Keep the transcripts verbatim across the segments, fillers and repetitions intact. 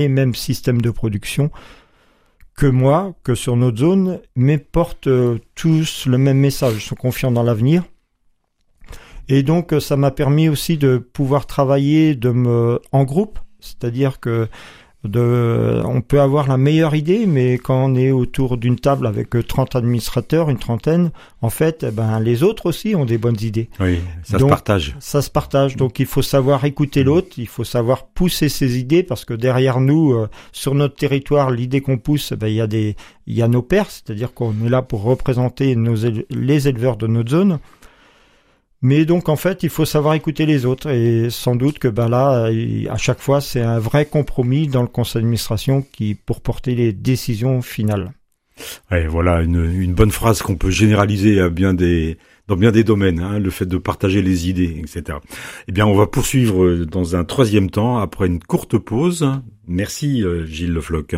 les mêmes systèmes de production que moi, que sur notre zone, mais portent euh, tous le même message, ils sont confiants dans l'avenir. Et donc, ça m'a permis aussi de pouvoir travailler de me, en groupe, c'est-à-dire que de, on peut avoir la meilleure idée, mais quand on est autour d'une table avec trente administrateurs, une trentaine, en fait, eh ben, les autres aussi ont des bonnes idées. Oui, ça donc, se partage. Ça se partage. Donc, il faut savoir écouter l'autre, il faut savoir pousser ses idées, parce que derrière nous, euh, sur notre territoire, l'idée qu'on pousse, ben, il y a des, il y a nos pairs, c'est-à-dire qu'on est là pour représenter nos, les éleveurs de notre zone. Mais donc, en fait, il faut savoir écouter les autres. Et sans doute que ben là, à chaque fois, c'est un vrai compromis dans le conseil d'administration qui, pour porter les décisions finales. Ouais, voilà, une, une bonne phrase qu'on peut généraliser à bien des, dans bien des domaines, hein, le fait de partager les idées, et cetera. Eh bien, on va poursuivre dans un troisième temps, après une courte pause. Merci, Gilles Le Floch.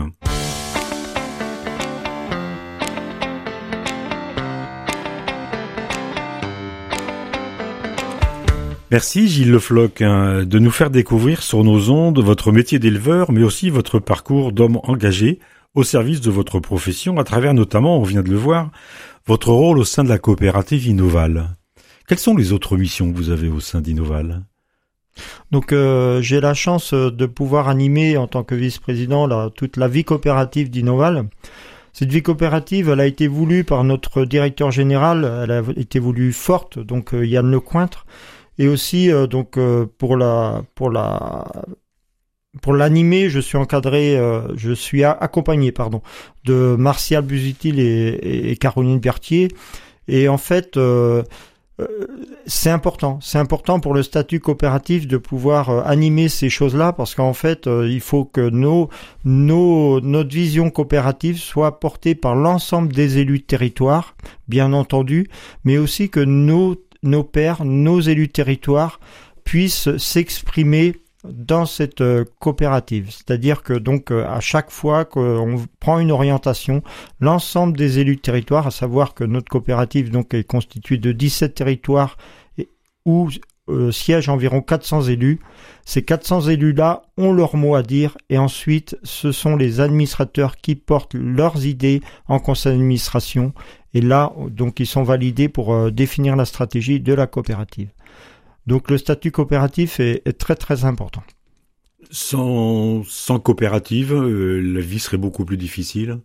Merci Gilles Le Floch hein, de nous faire découvrir sur nos ondes votre métier d'éleveur, mais aussi votre parcours d'homme engagé au service de votre profession, à travers notamment, on vient de le voir, votre rôle au sein de la coopérative Innoval. Quelles sont les autres missions que vous avez au sein d'Innoval ? Donc euh, j'ai la chance de pouvoir animer en tant que vice-président la, toute la vie coopérative d'Innoval. Cette vie coopérative, elle a été voulue par notre directeur général, elle a été voulue forte, donc euh, Yann Lecointre. Et aussi euh, donc euh, pour la pour la pour l'animer, je suis encadré, euh, je suis accompagné pardon de Martial Busutil et, et, et Caroline Berthier. Et en fait, euh, euh, c'est important, c'est important pour le statut coopératif de pouvoir euh, animer ces choses-là, parce qu'en fait, euh, il faut que nos nos notre vision coopérative soit portée par l'ensemble des élus de territoire, bien entendu, mais aussi que nos nos pairs, nos élus de territoire puissent s'exprimer dans cette euh, coopérative. C'est-à-dire que donc euh, à chaque fois qu'on prend une orientation, l'ensemble des élus de territoire, à savoir que notre coopérative donc est constituée de dix-sept territoires et, où euh, siègent environ quatre cents élus. Ces quatre cents élus-là ont leur mot à dire, et ensuite ce sont les administrateurs qui portent leurs idées en conseil d'administration. Et là, donc, ils sont validés pour euh, définir la stratégie de la coopérative. Donc, le statut coopératif est, est très, très important. Sans, sans coopérative, euh, la vie serait beaucoup plus difficile.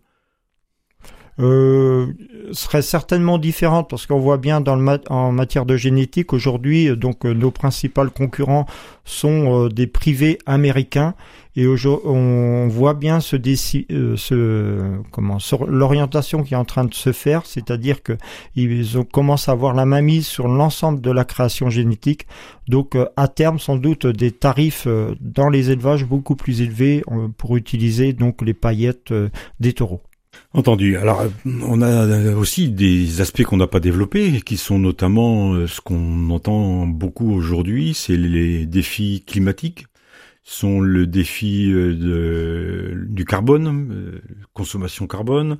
Euh, serait certainement différente, parce qu'on voit bien dans le mat- en matière de génétique aujourd'hui, donc euh, nos principaux concurrents sont euh, des privés américains, et on voit bien ce, déci- euh, ce comment sur l'orientation qui est en train de se faire, c'est-à-dire que ils ont commencé à avoir la mainmise sur l'ensemble de la création génétique. Donc euh, à terme, sans doute des tarifs euh, dans les élevages beaucoup plus élevés euh, pour utiliser donc les paillettes euh, des taureaux. Entendu. Alors, on a aussi des aspects qu'on n'a pas développés, qui sont notamment ce qu'on entend beaucoup aujourd'hui, c'est les défis climatiques, sont le défi de, du carbone, euh, consommation carbone.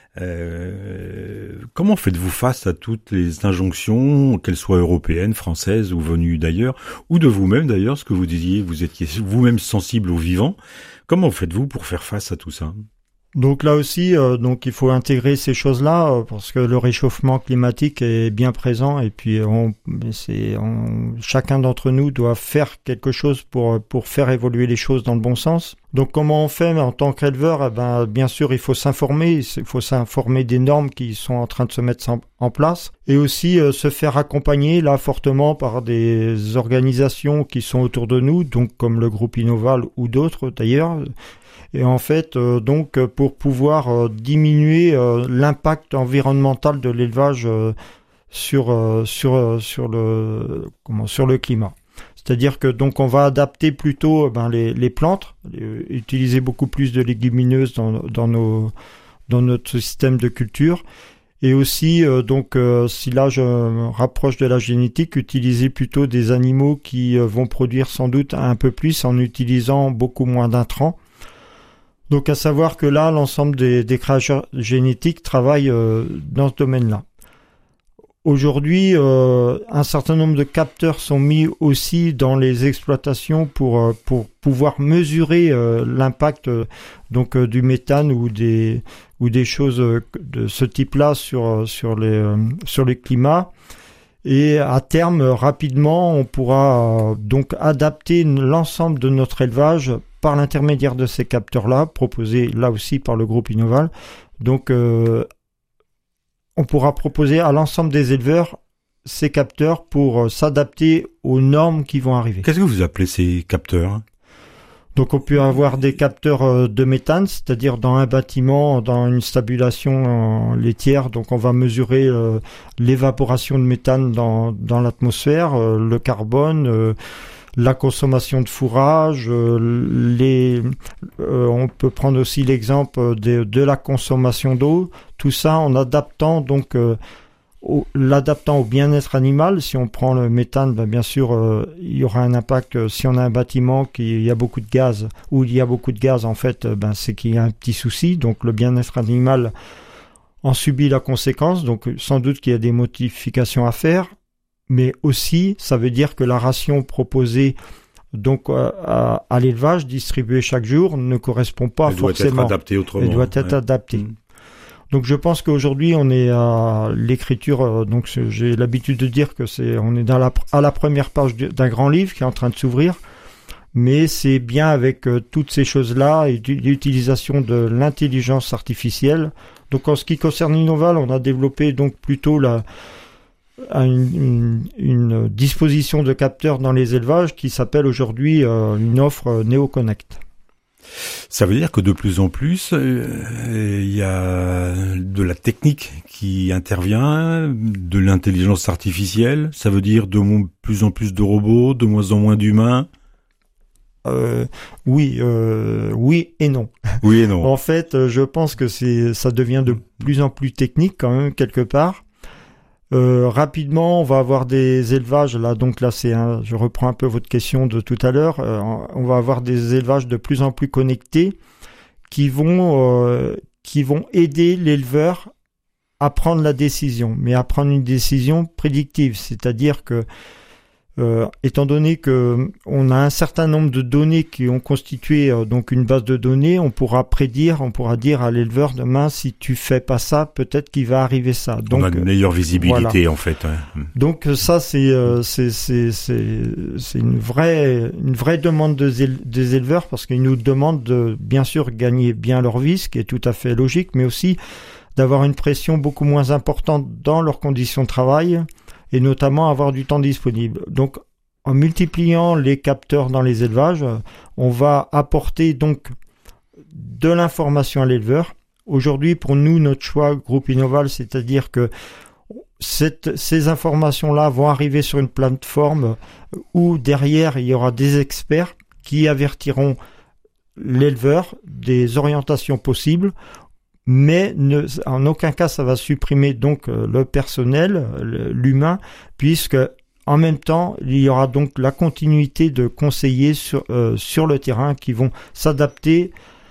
Euh, comment faites-vous face à toutes les injonctions, qu'elles soient européennes, françaises ou venues d'ailleurs, ou de vous-même d'ailleurs, ce que vous disiez, vous étiez vous-même sensible au vivant. Comment faites-vous pour faire face à tout ça ? Donc là aussi, euh, donc il faut intégrer ces choses-là euh, parce que le réchauffement climatique est bien présent, et puis on, c'est, on, chacun d'entre nous doit faire quelque chose pour pour faire évoluer les choses dans le bon sens. Donc comment on fait en tant qu'éleveur ? Eh ben bien sûr il faut s'informer, il faut s'informer des normes qui sont en train de se mettre en place, et aussi euh, se faire accompagner là fortement par des organisations qui sont autour de nous, donc comme le groupe Innoval ou d'autres d'ailleurs. Et en fait, euh, donc, pour pouvoir euh, diminuer euh, l'impact environnemental de l'élevage euh, sur euh, sur euh, sur le comment sur le climat. C'est-à-dire que donc on va adapter plutôt ben, les les plantes, les, utiliser beaucoup plus de légumineuses dans dans nos dans notre système de culture. Et aussi, euh, donc, euh, si là je me rapproche de la génétique, utiliser plutôt des animaux qui euh, vont produire sans doute un peu plus en utilisant beaucoup moins d'intrants. Donc, à savoir que là, l'ensemble des, des créateurs génétiques travaillent euh, dans ce domaine-là. aujourd'hui, euh, un certain nombre de capteurs sont mis aussi dans les exploitations pour euh, pour pouvoir mesurer euh, l'impact euh, donc euh, du méthane ou des ou des choses euh, de ce type-là sur sur les euh, sur les climats. Et à terme, rapidement, on pourra euh, donc adapter l'ensemble de notre élevage par l'intermédiaire de ces capteurs-là, proposés là aussi par le groupe Innoval. Donc, euh, on pourra proposer à l'ensemble des éleveurs ces capteurs pour euh, s'adapter aux normes qui vont arriver. Qu'est-ce que vous appelez ces capteurs ? Donc on peut avoir des capteurs de méthane, c'est-à-dire dans un bâtiment, dans une stabulation laitière. Donc on va mesurer euh, l'évaporation de méthane dans, dans l'atmosphère, euh, le carbone, euh, la consommation de fourrage. Euh, les, euh, on peut prendre aussi l'exemple de, de la consommation d'eau. Tout ça en adaptant donc euh, Au, l'adaptant au bien-être animal. Si on prend le méthane, ben bien sûr, euh, il y aura un impact. Euh, si on a un bâtiment qui il y a beaucoup de gaz, où il y a beaucoup de gaz, en fait, euh, ben c'est qu'il y a un petit souci. Donc le bien-être animal en subit la conséquence. Donc sans doute qu'il y a des modifications à faire, mais aussi ça veut dire que la ration proposée donc euh, à, à l'élevage distribuée chaque jour ne correspond pas Elle forcément. doit être adaptée autrement. Elle doit être ouais. adaptée. Mmh. Donc je pense qu'aujourd'hui on est à l'écriture, donc j'ai l'habitude de dire que c'est on est dans la, à la première page d'un grand livre qui est en train de s'ouvrir, mais c'est bien avec euh, toutes ces choses-là et l'utilisation de l'intelligence artificielle. Donc en ce qui concerne Innoval, on a développé donc plutôt la une, une, une disposition de capteurs dans les élevages qui s'appelle aujourd'hui euh, une offre NeoConnect. Ça veut dire que de plus en plus, il euh, y a de la technique qui intervient, de l'intelligence artificielle. Ça veut dire de mo- plus en plus de robots, de moins en moins d'humains. Euh, oui, euh, oui et non. Oui et non. En fait, je pense que c'est, ça devient de plus en plus technique quand même quelque part. Euh, rapidement, on va avoir des élevages là. Donc là, c'est un, je reprends un peu votre question de tout à l'heure. Euh, on va avoir des élevages de plus en plus connectés qui vont euh, qui vont aider l'éleveur à prendre la décision, mais à prendre une décision prédictive, c'est-à-dire que Euh, étant donné que on a un certain nombre de données qui ont constitué euh, donc une base de données, on pourra prédire, on pourra dire à l'éleveur demain si tu fais pas ça, peut-être qu'il va arriver ça. Donc on a une meilleure visibilité voilà. en fait. Ouais. Donc ça c'est euh, c'est c'est c'est c'est une vraie une vraie demande des, éle- des éleveurs parce qu'ils nous demandent de bien sûr gagner bien leur vie, ce qui est tout à fait logique, mais aussi d'avoir une pression beaucoup moins importante dans leurs conditions de travail. Et notamment avoir du temps disponible. Donc, en multipliant les capteurs dans les élevages, on va apporter donc de l'information à l'éleveur. Aujourd'hui, pour nous, notre choix groupe Innoval, c'est-à-dire que cette, ces informations-là vont arriver sur une plateforme où derrière, il y aura des experts qui avertiront l'éleveur des orientations possibles. Mais ne, en aucun cas ça va supprimer donc le personnel, l'humain, puisque en même temps il y aura donc la continuité de conseillers sur euh, sur le terrain qui vont s'adapter,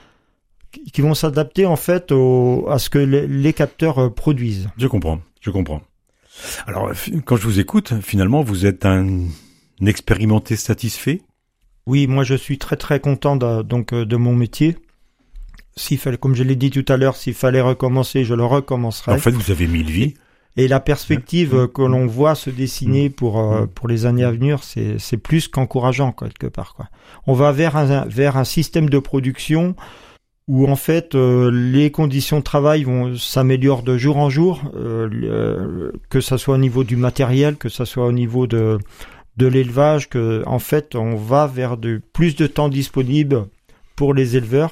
qui vont s'adapter en fait au, à ce que les, les capteurs produisent. Je comprends, je comprends. Alors quand je vous écoute, finalement vous êtes un, un expérimenté satisfait ? Oui, moi je suis très très content de, donc de mon métier. S'il fallait, comme je l'ai dit tout à l'heure, s'il fallait recommencer, je le recommencerai. En fait, vous avez mille vies. Et la perspective ouais. que l'on voit se dessiner pour euh, pour les années à venir, c'est c'est plus qu'encourageant quelque part quoi. On va vers un vers un système de production où en fait euh, les conditions de travail vont s'améliorer de jour en jour, euh, euh, que ça soit au niveau du matériel, que ça soit au niveau de de l'élevage, que en fait on va vers de plus de temps disponible pour les éleveurs.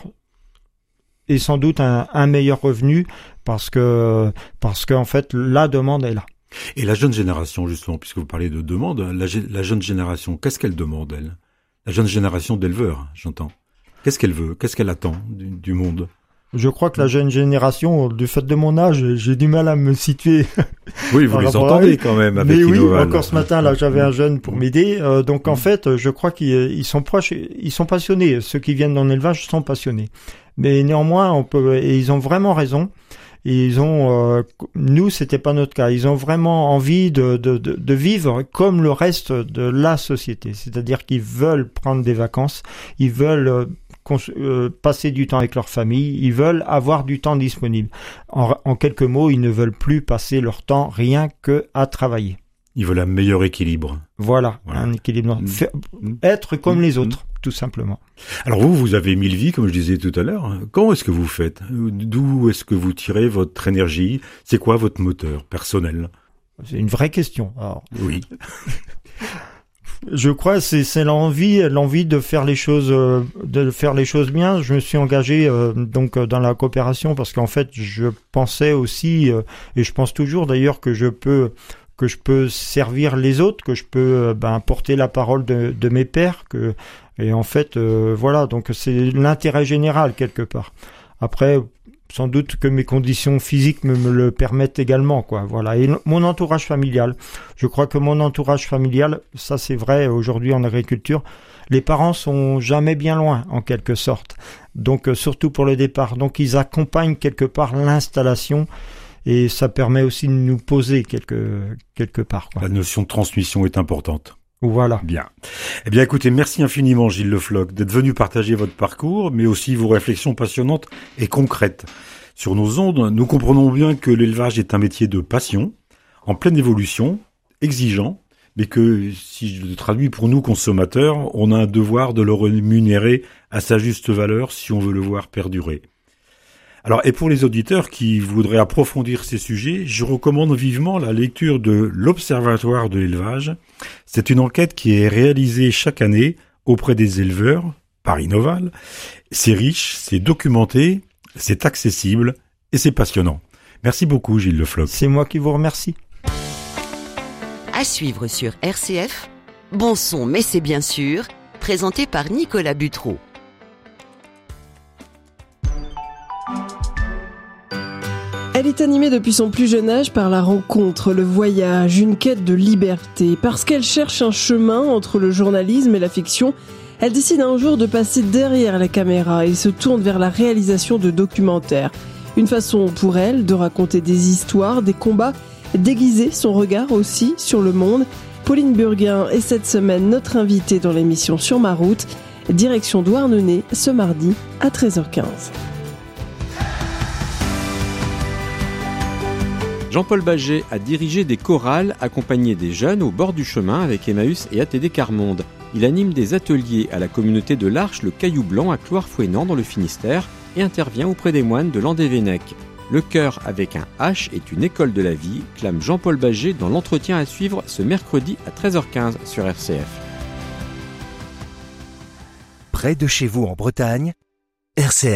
Et sans doute un, un meilleur revenu parce que parce qu'en fait la demande est là. Et la jeune génération justement, puisque vous parlez de demande, la, la jeune génération, qu'est-ce qu'elle demande elle ? La jeune génération d'éleveurs, j'entends. Qu'est-ce qu'elle veut ? Qu'est-ce qu'elle attend du, du monde ? Je crois que la jeune génération, du fait de mon âge, j'ai du mal à me situer. Oui, vous les entendez quand même avec Mais oui, Innoval. encore ce matin, là, j'avais un jeune pour m'aider. Euh, donc en fait, je crois qu'ils sont proches, ils sont passionnés. Ceux qui viennent dans l'élevage sont passionnés. Mais néanmoins, on peut, et ils ont vraiment raison. Et ils ont, euh, nous, c'était pas notre cas. Ils ont vraiment envie de, de, de, de vivre comme le reste de la société. C'est-à-dire qu'ils veulent prendre des vacances, ils veulent euh, cons- euh, passer du temps avec leur famille, ils veulent avoir du temps disponible. En, en quelques mots, ils ne veulent plus passer leur temps rien que à travailler. Ils veulent un meilleur équilibre. Voilà, Voilà. un équilibre. Mmh. Faire- Mmh. être comme Mmh. les autres, tout simplement. Alors vous, vous avez mille vies, comme je disais tout à l'heure. Comment est-ce que vous faites? D'où est-ce que vous tirez votre énergie? C'est quoi votre moteur personnel? C'est une vraie question. Alors, Oui. je crois que c'est, c'est l'envie, l'envie de faire les choses, euh, de faire les choses bien. Je me suis engagé euh, donc euh, dans la coopération parce qu'en fait, je pensais aussi, euh, et je pense toujours d'ailleurs que je peux que je peux servir les autres, que je peux euh, ben, porter la parole de, de mes pairs, que et en fait euh, voilà, donc c'est l'intérêt général quelque part. Après, sans doute que mes conditions physiques me, me le permettent également, quoi. Voilà. Et mon entourage familial, je crois que mon entourage familial, ça c'est vrai aujourd'hui en agriculture, les parents sont jamais bien loin en quelque sorte. Donc euh, surtout pour le départ, donc ils accompagnent quelque part l'installation. Et ça permet aussi de nous poser quelque, quelque part, quoi. La notion de transmission est importante. Voilà. Bien. Eh bien, écoutez, merci infiniment, Gilles Le Floch, d'être venu partager votre parcours, mais aussi vos réflexions passionnantes et concrètes. Sur nos ondes, nous comprenons bien que l'élevage est un métier de passion, en pleine évolution, exigeant, mais que, si je le traduis pour nous consommateurs, on a un devoir de le rémunérer à sa juste valeur si on veut le voir perdurer. Alors, et pour les auditeurs qui voudraient approfondir ces sujets, je recommande vivement la lecture de l'Observatoire de l'élevage. C'est une enquête qui est réalisée chaque année auprès des éleveurs, par Innoval. C'est riche, c'est documenté, c'est accessible et c'est passionnant. Merci beaucoup, Gilles Le Floch. C'est moi qui vous remercie. À suivre sur R C F, Bon son mais c'est bien sûr, présenté par Nicolas Butreau. Elle est animée depuis son plus jeune âge par la rencontre, le voyage, une quête de liberté. Parce qu'elle cherche un chemin entre le journalisme et la fiction, elle décide un jour de passer derrière la caméra et se tourne vers la réalisation de documentaires. Une façon pour elle de raconter des histoires, des combats, d'aiguiser son regard aussi sur le monde. Pauline Burguin est cette semaine notre invitée dans l'émission Sur ma route, direction Douarnenez ce mardi à treize heures quinze. Jean-Paul Baget a dirigé des chorales, accompagné des jeunes au bord du chemin avec Emmaüs et A T D Carmonde. Il anime des ateliers à la communauté de l'Arche, le Caillou Blanc à Cloire-Fouesnant dans le Finistère et intervient auprès des moines de Landévennec. Le cœur avec un H est une école de la vie, clame Jean-Paul Baget dans l'entretien à suivre ce mercredi à treize heures quinze sur R C F. Près de chez vous en Bretagne, R C F.